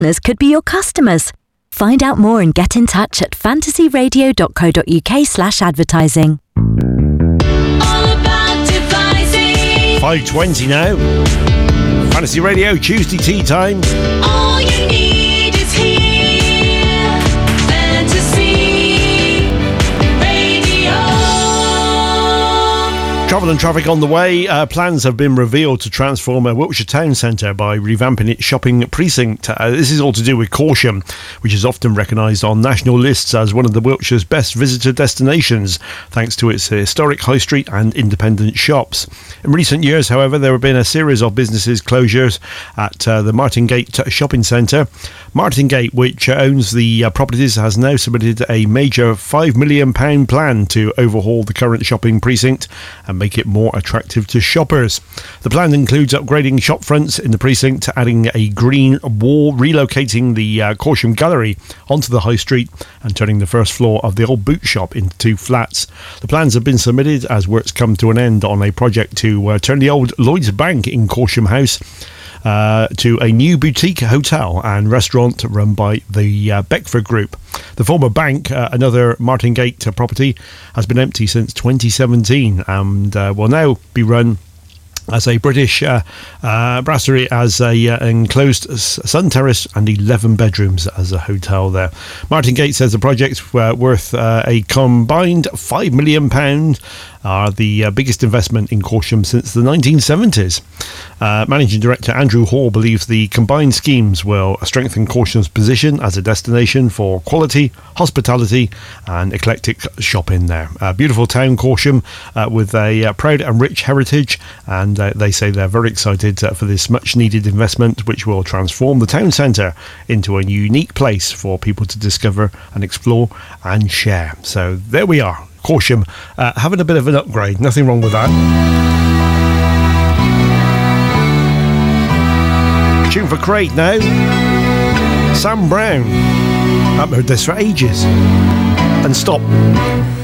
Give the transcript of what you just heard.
partners could be your customers. Find out more and get in touch at fantasyradio.co.uk/advertising. 5:20 now. Fantasy Radio, Tuesday tea time. All you need is here. Fantasy Radio. Travel and traffic on the way. Plans have been revealed to transform Wiltshire Town Centre by revamping its shopping precinct. This is all to do with Corsham, which is often recognised on national lists as one of the Wiltshire's best visitor destinations, thanks to its historic high street and independent shops. In recent years, however, there have been a series of businesses closures at the Martingate Shopping Centre. Martingate, which owns the properties, has now submitted a major £5 million plan to overhaul the current shopping precinct and make it more attractive to shoppers. The plan includes upgrading shop fronts in the precinct, adding a green wall, relocating the Corsham Gallery onto the high street and turning the first floor of the old boot shop into 2 flats. The plans have been submitted as works come to an end on a project to turn the old Lloyds Bank in Corsham House to a new boutique hotel and restaurant run by the Beckford Group. The former bank, another Martingate property, has been empty since 2017 and will now be run as a British brasserie, as a enclosed sun terrace and 11 bedrooms as a hotel there. Martingate says the project's worth a combined £5 million, are the biggest investment in Corsham since the 1970s. Managing Director Andrew Hall believes the combined schemes will strengthen Corsham's position as a destination for quality, hospitality and eclectic shopping there. Beautiful town, Corsham, with a proud and rich heritage, and they say they're very excited for this much needed investment, which will transform the town centre into a unique place for people to discover and explore and share. So there we are, Corsham having a bit of an upgrade. Nothing wrong with that. Tune for Craig now. Sam Brown. I haven't heard this for ages. And Stop.